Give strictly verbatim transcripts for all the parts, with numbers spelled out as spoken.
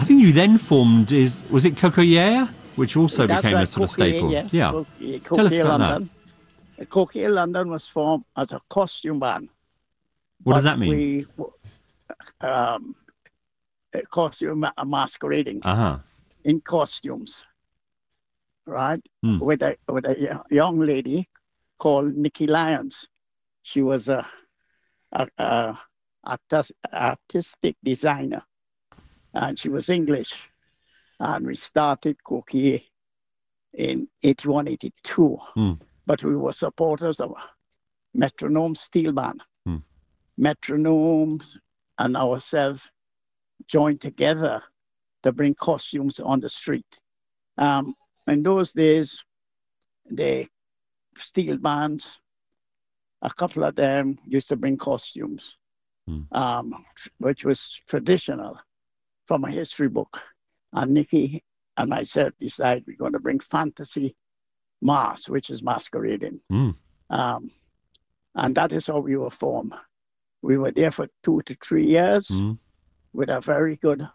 I think you then formed, is was it Cocoyer, which also That's became right, a sort of Coquet, staple? yes. Yeah. Coquet, Tell us Coquet about London. that. Coquet London was formed as a costume band. What but does that mean? We, um, costume masquerading Uh-huh. in costumes, right? Hmm. With a with a young lady called Nikki Lyons. She was a, a, a artis- artistic designer, and she was English. And we started Coquet in eighty-one, eighty-two. Hmm. But we were supporters of Metronome Steel Band. Hmm. Metronomes and ourselves joined together to bring costumes on the street. Um, in those days, the steel bands, a couple of them used to bring costumes, Hmm. um, which was traditional from a history book. And Nikki and myself decided we're going to bring fantasy masks, which is masquerading. Hmm. Um, and that is how we were formed. We were there for two to three years Hmm. with a very good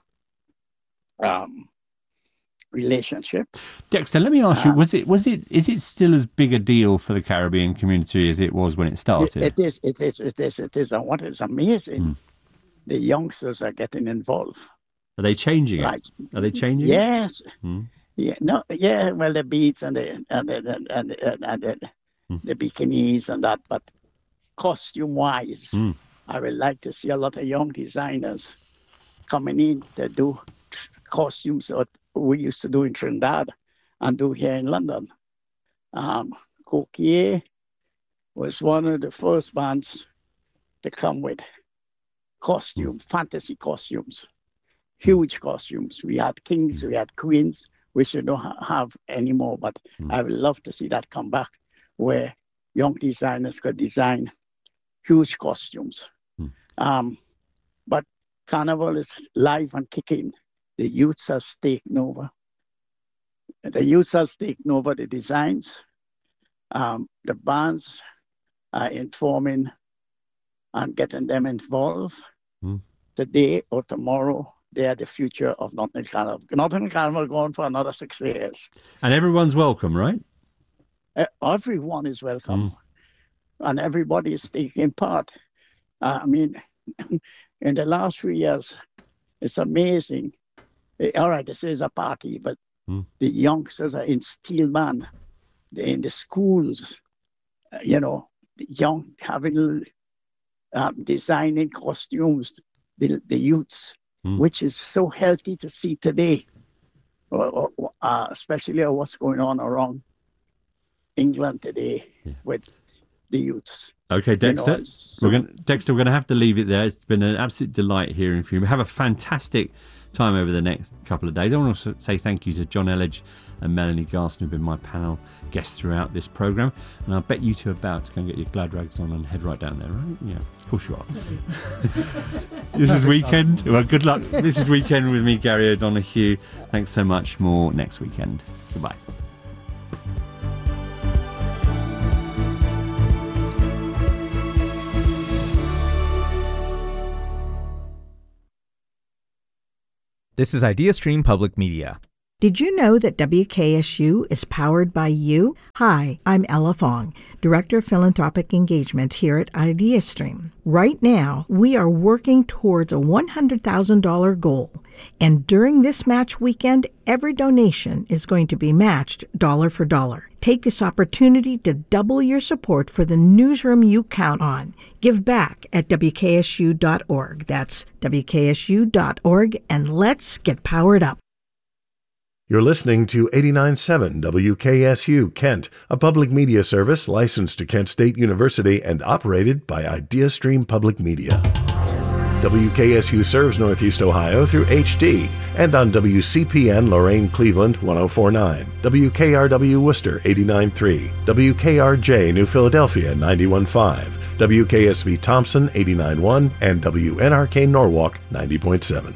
um, relationship. Dexter, let me ask you: Uh, was it was it is it still as big a deal for the Caribbean community as it was when it It, started? it is, it is, it is, it is. And what is amazing, Hmm. the youngsters are getting involved. Are they changing Right? it? Are they changing it? Yes. Hmm. Yeah. No. Yeah. Well, the beads and the and the, and, and, and, and the, Hmm. the bikinis and that, but costume-wise, Hmm. I would like to see a lot of young designers coming in to do costumes that we used to do in Trinidad and do here in London. Um, Coquet was one of the first bands to come with costume, fantasy costumes, huge costumes. We had kings, we had queens, which we don't ha- have anymore, but Mm. I would love to see that come back, where young designers could design huge costumes. Mm. Um, but Carnival is live and kicking. The youths has taken over. The youths has taken over the designs. Um, the bands are informing and getting them involved. Mm. Today or tomorrow, they are the future of Notting Hill Carnival. Notting Hill Carnival going for another six years. And everyone's welcome, right? Uh, Everyone is welcome, and everybody is taking part. Uh, I mean, in the last few years, it's amazing. Eh, All right, this is a party, but Mm. the youngsters are in steel band. They're in the schools, uh, you know, young having um, designing costumes, the, the youths, Mm. which is so healthy to see today, uh, uh, especially what's going on around England today Yeah. with the youths. Okay, Dexter. You know, so, we're going Dexter, we're going to have to leave it there. It's been an absolute delight hearing from you. Have a fantastic time over the next couple of days. I want to also say thank you to John Elledge and Melanie Garson, who've been my panel guests throughout this programme. And I bet you two are about to go and get your glad rags on and head right down there, right? Yeah, of course you are. This is Weekend. Well, good luck. This is Weekend with me, Gary O'Donoghue. Thanks so much. More next weekend. Goodbye. This is IdeaStream Public Media. Did you know that W K S U is powered by you? Hi, I'm Ella Fong, Director of Philanthropic Engagement here at IdeaStream. Right now, we are working towards a one hundred thousand dollars goal, and during this match weekend, every donation is going to be matched dollar for dollar. Take this opportunity to double your support for the newsroom you count on. Give back at W K S U dot org. That's W K S U dot org, and let's get powered up. You're listening to eighty-nine point seven W K S U Kent, a public media service licensed to Kent State University and operated by IdeaStream Public Media. W K S U serves Northeast Ohio through H D and on W C P N Lorain Cleveland one oh four point nine, W K R W Worcester eighty-nine point three, W K R J New Philadelphia ninety-one point five, W K S V Thompson eighty-nine point one, and W N R K Norwalk ninety point seven.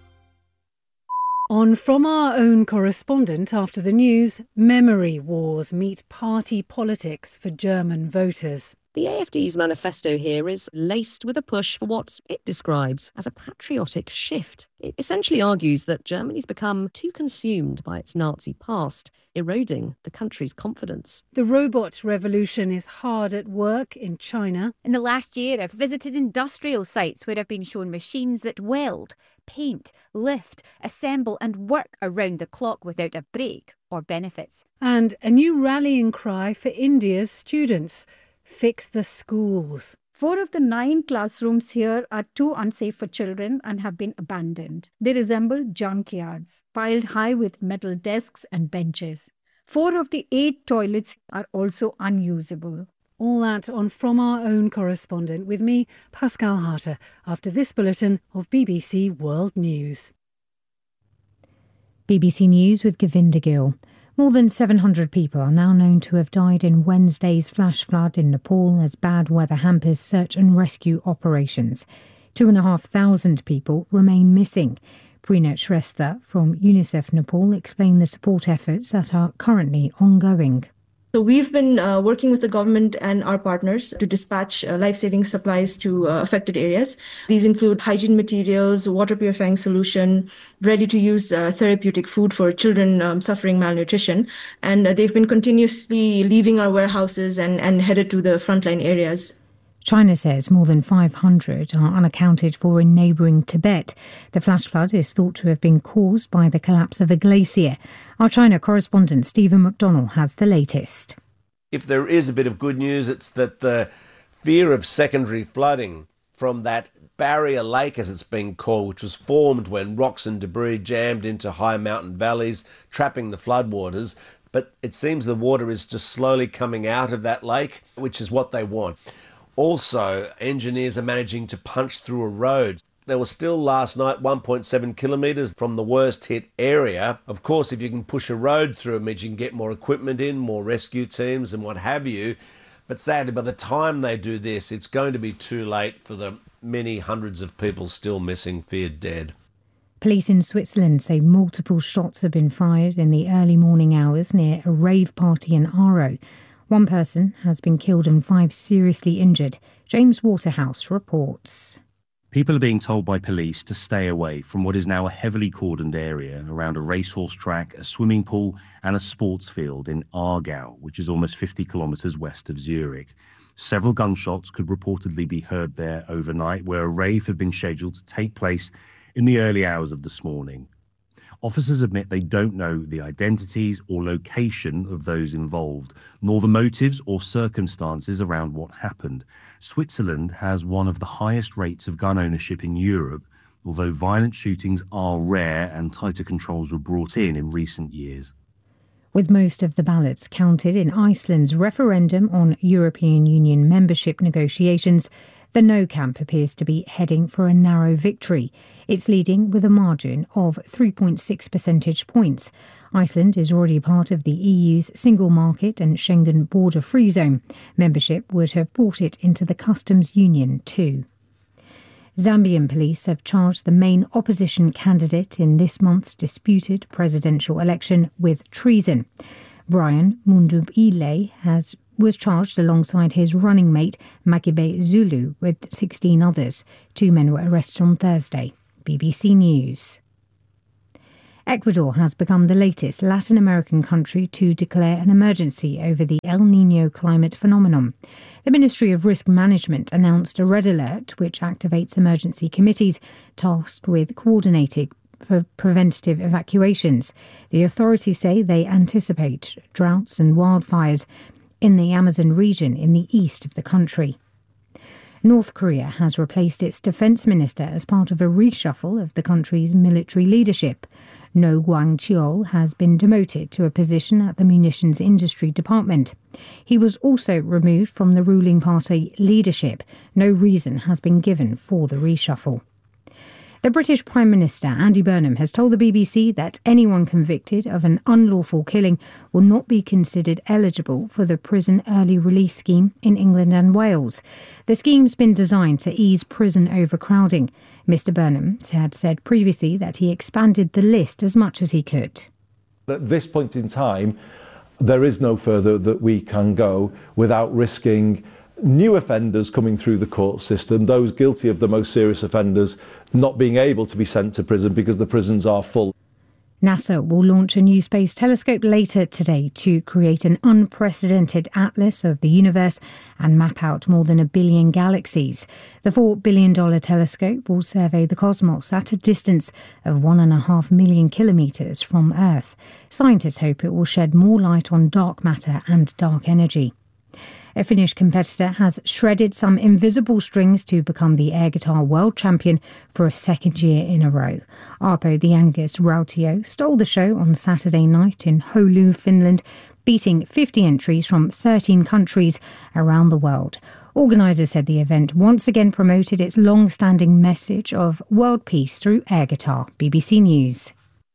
On From Our Own Correspondent after the news, memory wars meet party politics for German voters. The A F D's manifesto here is laced with a push for what it describes as a patriotic shift. It essentially argues that Germany's become too consumed by its Nazi past, eroding the country's confidence. The robot revolution is hard at work in China. In the last year, I've visited industrial sites where I've been shown machines that weld, paint, lift, assemble and work around the clock without a break or benefits. And a new rallying cry for India's students: fix the schools. Four of the nine classrooms here are too unsafe for children and have been abandoned. They resemble junkyards, piled high with metal desks and benches. Four of the eight toilets are also unusable. All that on From Our Own correspondent with me, Pascal Harter, after this bulletin of B B C World News. B B C News with Govinda Gill. More than seven hundred people are now known to have died in Wednesday's flash flood in Nepal as bad weather hampers search and rescue operations. Two and a half thousand people remain missing. Preena Shrestha from UNICEF Nepal explained the support efforts that are currently ongoing. So we've been uh, working with the government and our partners to dispatch uh, life-saving supplies to uh, affected areas. These include hygiene materials, water purifying solution, ready-to-use uh, therapeutic food for children um, suffering malnutrition. And uh, they've been continuously leaving our warehouses and, and headed to the frontline areas. China says more than five hundred are unaccounted for in neighbouring Tibet. The flash flood is thought to have been caused by the collapse of a glacier. Our China correspondent Stephen McDonnell has the latest. If there is a bit of good news, it's that the fear of secondary flooding from that barrier lake, as it's been called, which was formed when rocks and debris jammed into high mountain valleys, trapping the floodwaters. But it seems the water is just slowly coming out of that lake, which is what they want. Also, engineers are managing to punch through a road. There was still last night one point seven kilometres from the worst hit area. Of course, if you can push a road through, it means you can get more equipment in, more rescue teams and what have you. But sadly, by the time they do this, it's going to be too late for the many hundreds of people still missing, feared dead. Police in Switzerland say multiple shots have been fired in the early morning hours near a rave party in Aarau. One person has been killed and five seriously injured. James Waterhouse reports. People are being told by police to stay away from what is now a heavily cordoned area around a racehorse track, a swimming pool and a sports field in Aargau, which is almost fifty kilometres west of Zurich. Several gunshots could reportedly be heard there overnight, where a rave had been scheduled to take place in the early hours of this morning. Officers admit they don't know the identities or location of those involved, nor the motives or circumstances around what happened. Switzerland has one of the highest rates of gun ownership in Europe, although violent shootings are rare and tighter controls were brought in in recent years. With most of the ballots counted in Iceland's referendum on European Union membership negotiations, the No camp appears to be heading for a narrow victory. It's leading with a margin of three point six percentage points. Iceland is already part of the E U's single market and Schengen border-free zone. Membership would have brought it into the customs union too. Zambian police have charged the main opposition candidate in this month's disputed presidential election with treason. Brian Mundubile has was charged alongside his running mate Makibe Zulu with sixteen others. Two men were arrested on Thursday. B B C News. Ecuador has become the latest Latin American country to declare an emergency over the El Niño climate phenomenon. The Ministry of Risk Management announced a red alert which activates emergency committees tasked with coordinating for preventative evacuations. The authorities say they anticipate droughts and wildfires in the Amazon region in the east of the country. North Korea has replaced its defence minister as part of a reshuffle of the country's military leadership. No Gwang-cheol has been demoted to a position at the munitions industry department. He was also removed from the ruling party leadership. No reason has been given for the reshuffle. The British Prime Minister Andy Burnham has told the B B C that anyone convicted of an unlawful killing will not be considered eligible for the prison early release scheme in England and Wales. The scheme's been designed to ease prison overcrowding. Mr Burnham had said previously that he expanded the list as much as he could. At this point in time, there is no further that we can go without risking new offenders coming through the court system, those guilty of the most serious offenders not being able to be sent to prison because the prisons are full. NASA will launch a new space telescope later today to create an unprecedented atlas of the universe and map out more than a billion galaxies. The four billion dollars telescope will survey the cosmos at a distance of one and a half million kilometres from Earth. Scientists hope it will shed more light on dark matter and dark energy. A Finnish competitor has shredded some invisible strings to become the air guitar world champion for a second year in a row. Arpo the Angus Rautio stole the show on Saturday night in Oulu, Finland, beating fifty entries from thirteen countries around the world. Organisers said the event once again promoted its long-standing message of world peace through air guitar. B B C News.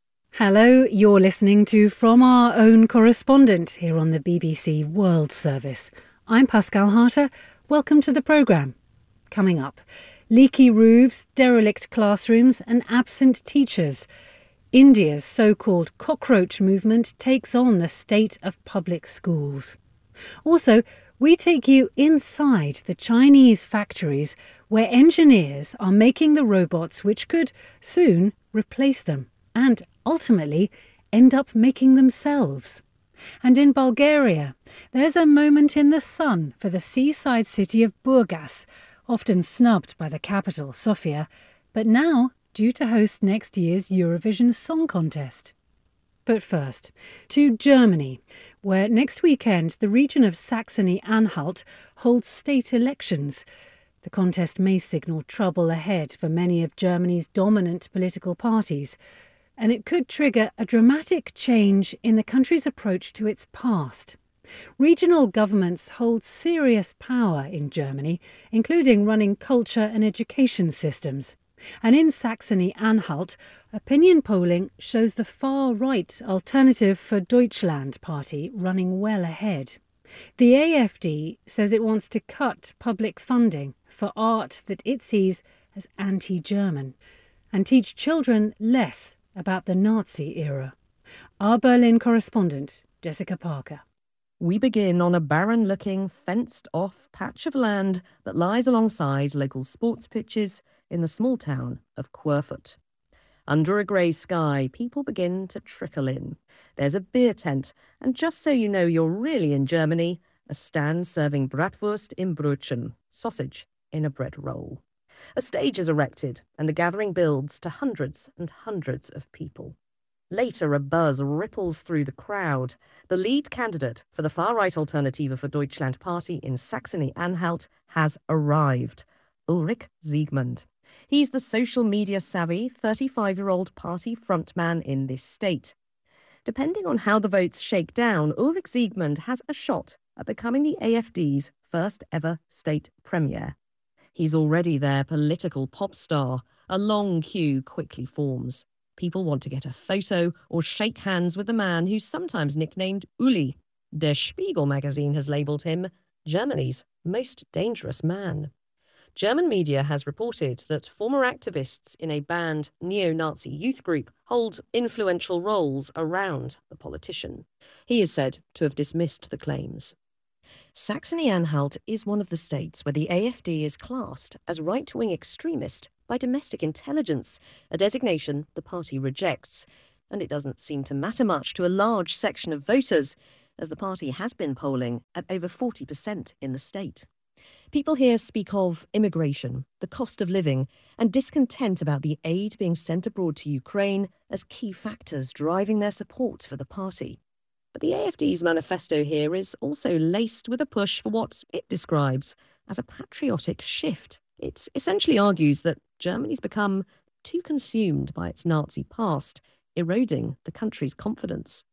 Hello, you're listening to From Our Own Correspondent here on the B B C World Service. I'm Pascal Harter. Welcome to the programme. Coming up, leaky roofs, derelict classrooms and absent teachers. India's so-called cockroach movement takes on the state of public schools. Also, we take you inside the Chinese factories where engineers are making the robots which could soon replace them and ultimately end up making themselves. And in Bulgaria, there's a moment in the sun for the seaside city of Burgas, often snubbed by the capital, Sofia, but now due to host next year's Eurovision Song Contest. But first, to Germany, where next weekend the region of Saxony-Anhalt holds state elections. The contest may signal trouble ahead for many of Germany's dominant political parties, and it could trigger a dramatic change in the country's approach to its past. Regional governments hold serious power in Germany, including running culture and education systems. And in Saxony-Anhalt, opinion polling shows the far-right Alternative for Deutschland party running well ahead. The A F D says it wants to cut public funding for art that it sees as anti-German and teach children less about the Nazi era. Our Berlin correspondent, Jessica Parker. We begin on a barren-looking, fenced-off patch of land that lies alongside local sports pitches in the small town of Querfurt. Under a grey sky, people begin to trickle in. There's a beer tent, and just so you know you're really in Germany, a stand serving Bratwurst im Brötchen, sausage in a bread roll. A stage is erected, and the gathering builds to hundreds and hundreds of people. Later, a buzz ripples through the crowd. The lead candidate for the far-right Alternative for Deutschland party in Saxony-Anhalt has arrived, Ulrich Siegmund. He's the social media-savvy thirty-five-year-old party frontman in this state. Depending on how the votes shake down, Ulrich Siegmund has a shot at becoming the A F D's first-ever state premier. He's already their political pop star. A long queue quickly forms. People want to get a photo or shake hands with the man who's sometimes nicknamed Uli. Der Spiegel magazine has labelled him Germany's most dangerous man. German media has reported that former activists in a banned neo-Nazi youth group hold influential roles around the politician. He is said to have dismissed the claims. Saxony-Anhalt is one of the states where the A F D is classed as right-wing extremist by domestic intelligence, a designation the party rejects. And it doesn't seem to matter much to a large section of voters, as the party has been polling at over forty percent in the state. People here speak of immigration, the cost of living, and discontent about the aid being sent abroad to Ukraine as key factors driving their support for the party. But the A F D's manifesto here is also laced with a push for what it describes as a patriotic shift. It essentially argues that Germany's become too consumed by its Nazi past, eroding the country's confidence.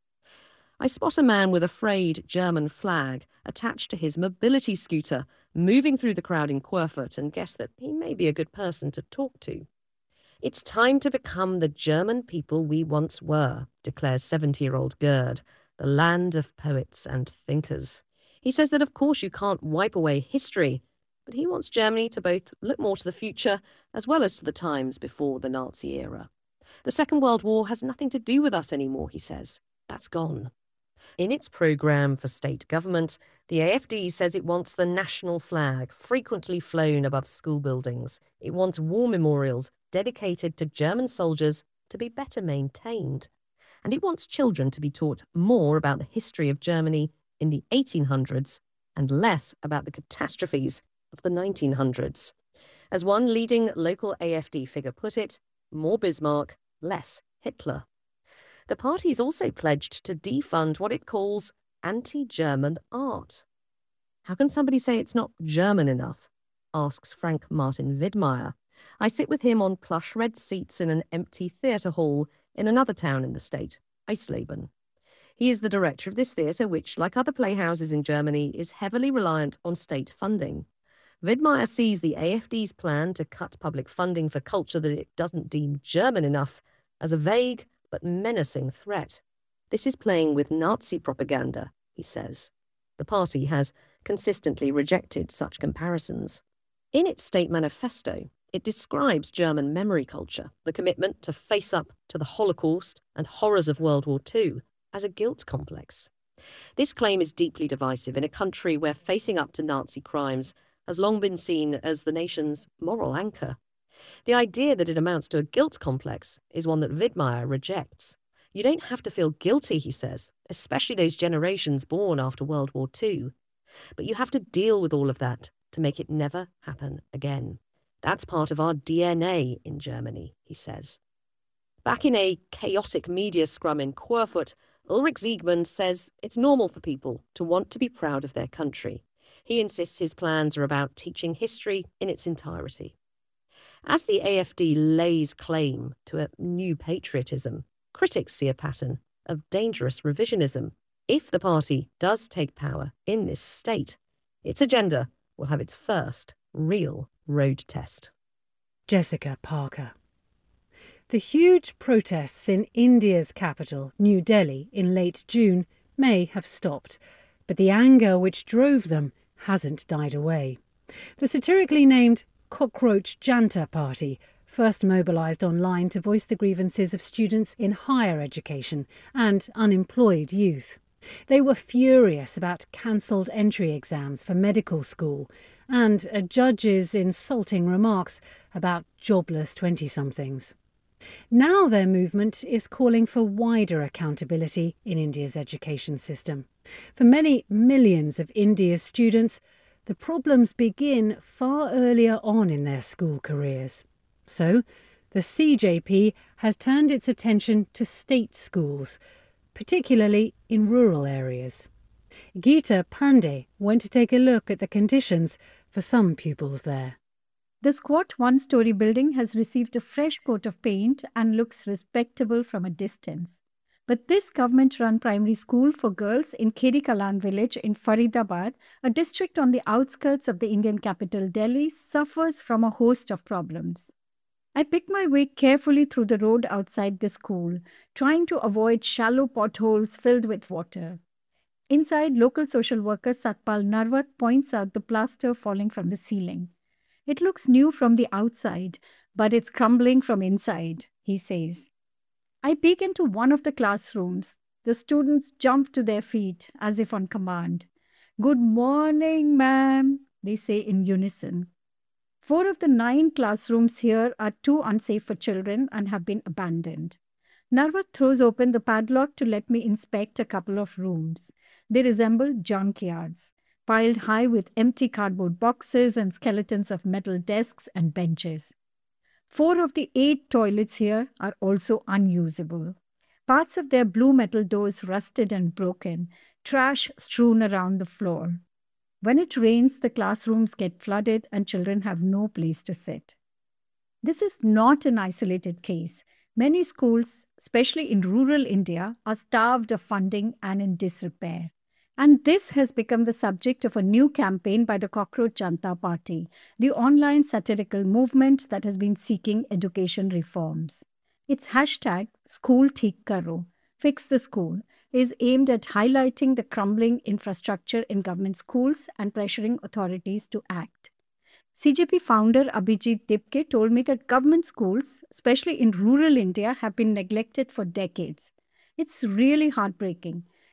I spot a man with a frayed German flag attached to his mobility scooter, moving through the crowd in Querfurt, and guess that he may be a good person to talk to. It's time to become the German people we once were, declares seventy-year-old Gerd, the land of poets and thinkers. He says that of course you can't wipe away history, but he wants Germany to both look more to the future as well as to the times before the Nazi era. The Second World War has nothing to do with us anymore, he says. That's gone. In its programme for state government, the A F D says it wants the national flag frequently flown above school buildings. It wants war memorials dedicated to German soldiers to be better maintained. And it wants children to be taught more about the history of Germany in the eighteen hundreds and less about the catastrophes of the nineteen hundreds. As one leading local A F D figure put it, more Bismarck, less Hitler. The party is also pledged to defund what it calls anti-German art. How can somebody say it's not German enough? Asks Frank Martin Widmeyer. I sit with him on plush red seats in an empty theatre hall in another town in the state, Eisleben. He is the director of this theatre, which, like other playhouses in Germany, is heavily reliant on state funding. Widmeyer sees the A F D's plan to cut public funding for culture that it doesn't deem German enough as a vague but menacing threat. This is playing with Nazi propaganda, he says. The party has consistently rejected such comparisons. In its state manifesto, it describes German memory culture, the commitment to face up to the Holocaust and horrors of World War Two, as a guilt complex. This claim is deeply divisive in a country where facing up to Nazi crimes has long been seen as the nation's moral anchor. The idea that it amounts to a guilt complex is one that Widmeyer rejects. You don't have to feel guilty, he says, especially those generations born after World War Two. But you have to deal with all of that to make it never happen again. That's part of our D N A in Germany, he says. Back in a chaotic media scrum in Querfurt, Ulrich Siegmund says it's normal for people to want to be proud of their country. He insists his plans are about teaching history in its entirety. As the A F D lays claim to a new patriotism, critics see a pattern of dangerous revisionism. If the party does take power in this state, its agenda will have its first real road test. Jessica Parker. The huge protests in India's capital, New Delhi, in late June may have stopped, but the anger which drove them hasn't died away. The satirically named Cockroach Janta Party first mobilised online to voice the grievances of students in higher education and unemployed youth. They were furious about cancelled entry exams for medical school and a judge's insulting remarks about jobless twenty-somethings. Now their movement is calling for wider accountability in India's education system. For many millions of India's students, the problems begin far earlier on in their school careers. So, the C J P has turned its attention to state schools, particularly in rural areas. Geeta Pandey went to take a look at the conditions for some pupils there. The squat one-story building has received a fresh coat of paint and looks respectable from a distance. But this government-run primary school for girls in Khedi Kalan village in Faridabad, a district on the outskirts of the Indian capital Delhi, suffers from a host of problems. I pick my way carefully through the road outside the school, trying to avoid shallow potholes filled with water. Inside, local social worker Satpal Narwat points out the plaster falling from the ceiling. It looks new from the outside, but it's crumbling from inside, he says. I peek into one of the classrooms. The students jump to their feet as if on command. "Good morning, ma'am," they say in unison. Four of the nine classrooms here are too unsafe for children and have been abandoned. Narwat throws open the padlock to let me inspect a couple of rooms. They resemble junkyards, piled high with empty cardboard boxes and skeletons of metal desks and benches. Four of the eight toilets here are also unusable. Parts of their blue metal doors rusted and broken, trash strewn around the floor. When it rains, the classrooms get flooded and children have no place to sit. This is not an isolated case. Many schools, especially in rural India, are starved of funding and in disrepair. And this has become the subject of a new campaign by the Cockroach Janta Party, the online satirical movement that has been seeking education reforms. Its hashtag, School Theek Karo, Fix the School, is aimed at highlighting the crumbling infrastructure in government schools and pressuring authorities to act. C J P founder Abhijit Dipke told me that government schools, especially in rural India, have been neglected for decades. It's really heartbreaking.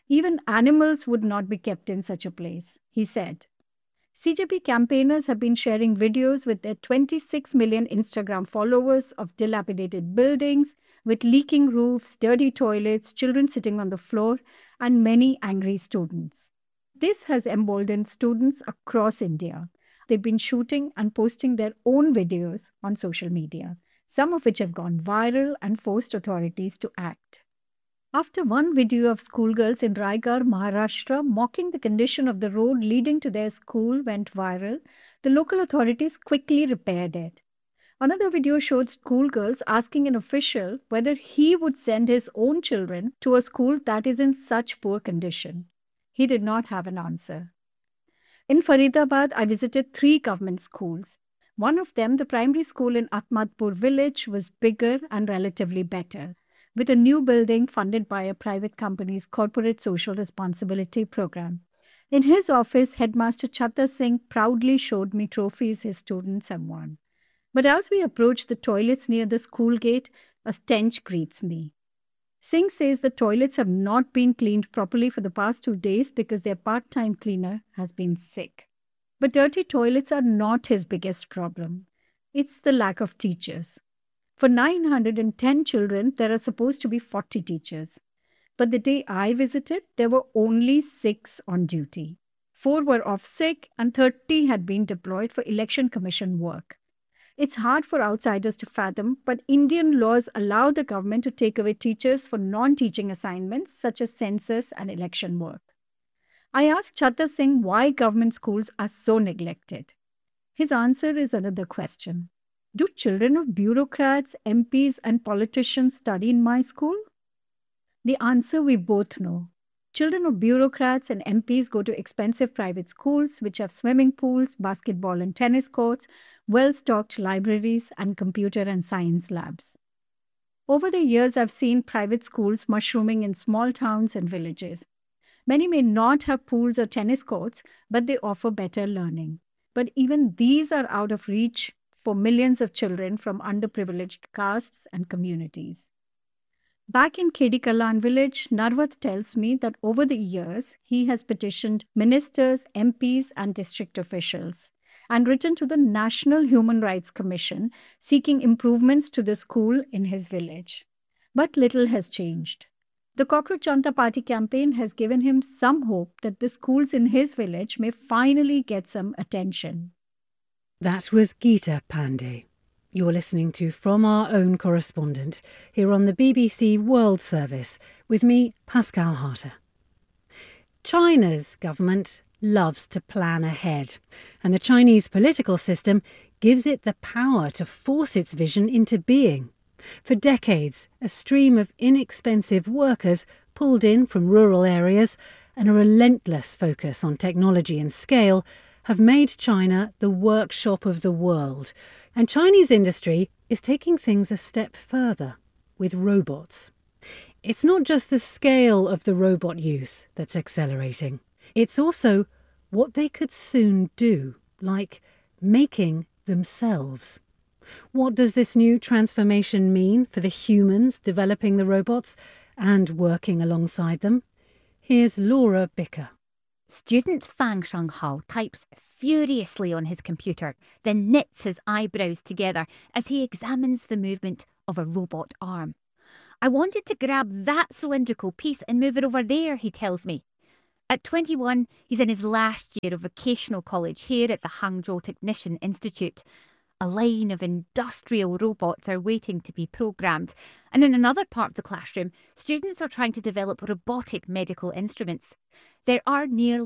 Even animals would not be kept in such a place, he said. C J P campaigners have been sharing videos with their twenty-six million Instagram followers of dilapidated buildings with leaking roofs, dirty toilets, children sitting on the floor, and many angry students. This has emboldened students across India. They've been shooting and posting their own videos on social media, some of which have gone viral and forced authorities to act. After one video of schoolgirls in Raigad, Maharashtra, mocking the condition of the road leading to their school went viral, the local authorities quickly repaired it. Another video showed schoolgirls asking an official whether he would send his own children to a school that is in such poor condition. He did not have an answer. In Faridabad, I visited three government schools. One of them, the primary school in Atmadpur village, was bigger and relatively better, with a new building funded by a private company's corporate social responsibility program. In his office, Headmaster Chattar Singh proudly showed me trophies his students have won. But as we approach the toilets near the school gate, a stench greets me. Singh says the toilets have not been cleaned properly for the past two days because their part-time cleaner has been sick. But dirty toilets are not his biggest problem. It's the lack of teachers. For nine hundred ten children, there are supposed to be forty teachers. But the day I visited, there were only six on duty. Four were off sick and thirty had been deployed for election commission work. It's hard for outsiders to fathom, but Indian laws allow the government to take away teachers for non-teaching assignments such as census and election work. I asked Chattar Singh why government schools are so neglected. His answer is another question. Do children of bureaucrats, M Ps, and politicians study in my school? The answer we both know. Children of bureaucrats and M Ps go to expensive private schools which have swimming pools, basketball and tennis courts, well-stocked libraries, and computer and science labs. Over the years, I've seen private schools mushrooming in small towns and villages. Many may not have pools or tennis courts, but they offer better learning. But even these are out of reach for millions of children from underprivileged castes and communities. Back in Khedi Kallan village, Narwat tells me that over the years, he has petitioned ministers, M Ps, and district officials and written to the National Human Rights Commission seeking improvements to the school in his village. But little has changed. The Cockroach Janata Party campaign has given him some hope that the schools in his village may finally get some attention. That was Geeta Pandey. You're listening to From Our Own Correspondent here on the B B C World Service with me, Pascal Harter. China's government loves to plan ahead, and the Chinese political system gives it the power to force its vision into being. For decades, a stream of inexpensive workers pulled in from rural areas and a relentless focus on technology and scale have made China the workshop of the world. And Chinese industry is taking things a step further with robots. It's not just the scale of the robot use that's accelerating. It's also what they could soon do, like making themselves. What does this new transformation mean for the humans developing the robots and working alongside them? Here's Laura Bicker. Student Fang Shanghao types furiously on his computer, then knits his eyebrows together as he examines the movement of a robot arm. I wanted to grab that cylindrical piece and move it over there, he tells me. At twenty-one, he's in his last year of vocational college here at the Hangzhou Technician Institute. A line of industrial robots are waiting to be programmed, and in another part of the classroom, students are trying to develop robotic medical instruments. There are nearly